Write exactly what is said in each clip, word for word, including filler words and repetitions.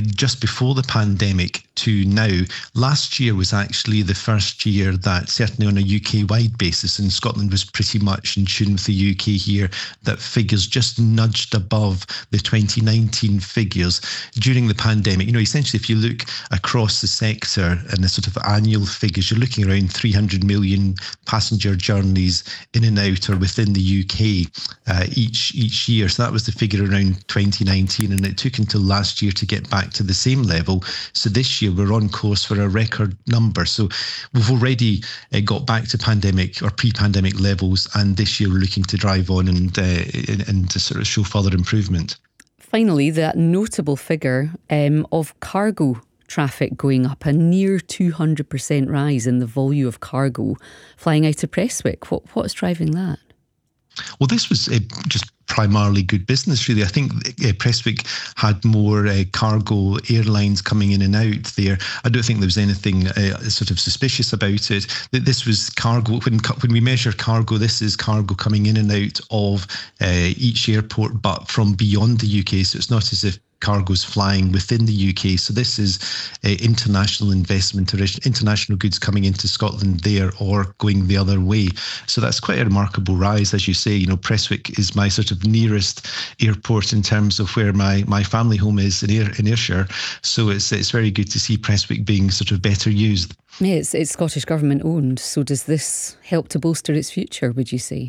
just before the pandemic to now, last year was actually the first year that, certainly on a U K-wide basis, and Scotland was pretty much in tune with the U K here, that figures just nudged above the twenty nineteen figures during the pandemic. You know, essentially, if you look across the sector and the sort of annual figures, you're looking around three hundred million passenger journeys in and out or within the U K uh, each each year. So that was the figure around twenty nineteen, and it took until last year to get back to the same level. So this year we're on course for a record number. So we've already uh, got back to pandemic or pre-pandemic levels, and this year we're looking to drive on and uh, and to sort of show further improvement. Finally, that notable figure um, of cargo traffic going up, a near two hundred percent rise in the volume of cargo flying out of Prestwick. What What's driving that? Well, this was uh, just primarily good business, really. I think uh, Prestwick had more uh, cargo airlines coming in and out there. I don't think there was anything uh, sort of suspicious about it. This was cargo. When when we measure cargo, this is cargo coming in and out of uh, each airport, but from beyond the U K. So it's not as if cargo's flying within the U K. So this is uh, international investment or international goods coming into Scotland there or going the other way. So that's quite a remarkable rise. As you say, you know, Prestwick is my sort of nearest airport in terms of where my, my family home is in, Air, in Ayrshire. So it's it's very good to see Prestwick being sort of better used. Yeah, it's, it's Scottish Government owned. So does this help to bolster its future, would you say?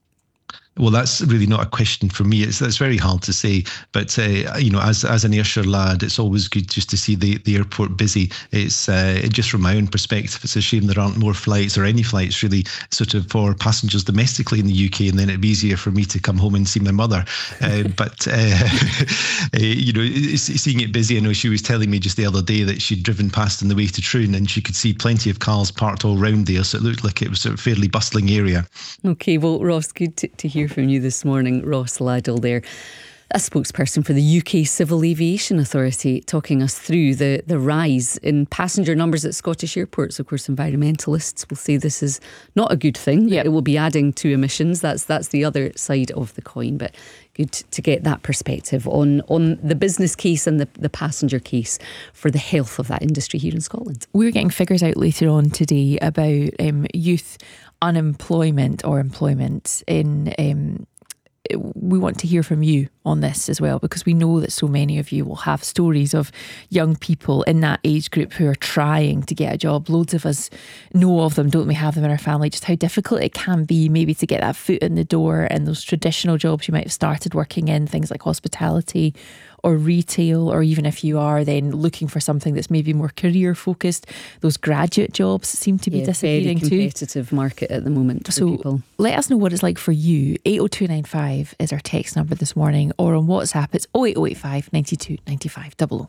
Well, that's really not a question for me. It's that's very hard to say. But, uh, you know, as as an Ayrshire lad, it's always good just to see the, the airport busy. It's uh, just from my own perspective, it's a shame there aren't more flights or any flights really sort of for passengers domestically in the U K, and then it'd be easier for me to come home and see my mother. Uh, but, uh, uh, you know, seeing it busy, I know she was telling me just the other day that she'd driven past on the way to Troon and she could see plenty of cars parked all round there. So it looked like it was a fairly bustling area. OK, well, Ross, good to, to hear from you this morning. Ross Laddell there, a spokesperson for the U K Civil Aviation Authority, talking us through the, the rise in passenger numbers at Scottish airports. Of course, environmentalists will say this is not a good thing. Yep. It will be adding to emissions. That's that's the other side of the coin. But good to get that perspective on, on the business case and the, the passenger case for the health of that industry here in Scotland. We're getting figures out later on today about um, youth unemployment or employment in... Um, we want to hear from you on this as well, because we know that so many of you will have stories of young people in that age group who are trying to get a job. Loads of us know of them, don't we, have them in our family, just how difficult it can be maybe to get that foot in the door and those traditional jobs you might have started working in, things like hospitality or retail, or even if you are then looking for something that's maybe more career focused, those graduate jobs seem to be yeah, disappearing too. Very competitive market at the moment for so people. Let us know what it's like for you. eight oh two nine five is our text number this morning, or on WhatsApp it's oh eight oh eight five, nine two, nine five double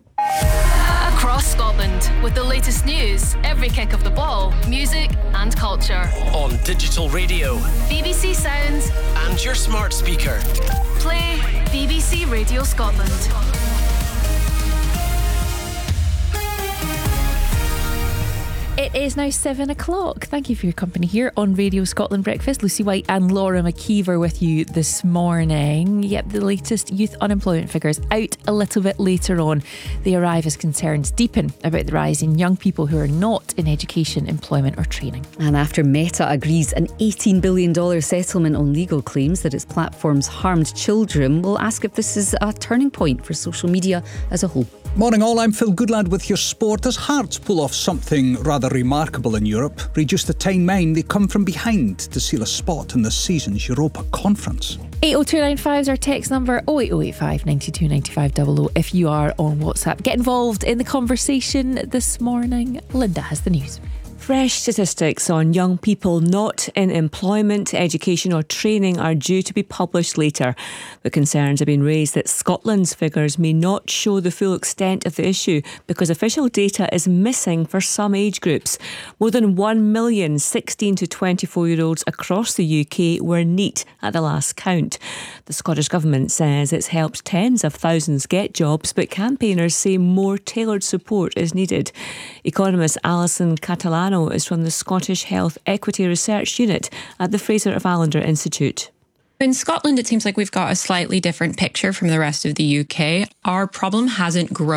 oh. Across Scotland, with the latest news, every kick of the ball, music and culture. On digital radio, B B C Sounds, and your smart speaker. Play B B C Radio Scotland. It is now seven o'clock. Thank you for your company here on Radio Scotland Breakfast. Lucy White and Laura McKeever with you this morning. Yep, the latest youth unemployment figures out a little bit later on. They arrive as concerns deepen about the rise in young people who are not in education, employment or training. And after Meta agrees an eighteen billion dollars settlement on legal claims that its platforms harmed children, we'll ask if this is a turning point for social media as a whole. Morning all, I'm Phil Goodlad with your sport. As Hearts pull off something rather remarkable in Europe, reduced to ten men, they come from behind to seal a spot in this season's Europa Conference. eight oh two nine five is our text number, oh eight oh eight five, nine two, nine five double oh if you are on WhatsApp. Get involved in the conversation this morning. Linda has the news. Fresh statistics on young people not in employment, education or training are due to be published later. The concerns have been raised that Scotland's figures may not show the full extent of the issue because official data is missing for some age groups. More than one million sixteen to twenty-four year olds across the U K were NEET at the last count. The Scottish Government says it's helped tens of thousands get jobs, but campaigners say more tailored support is needed. Economist Alison Catalano is from the Scottish Health Equity Research Unit at the Fraser of Allender Institute. In Scotland, it seems like we've got a slightly different picture from the rest of the U K. Our problem hasn't grown